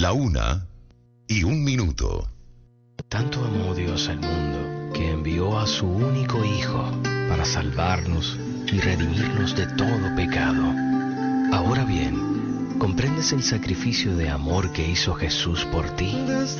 1:01. Tanto amó Dios al mundo que envió a su único Hijo para salvarnos y redimirnos de todo pecado. Ahora bien, ¿comprendes el sacrificio de amor que hizo Jesús por ti?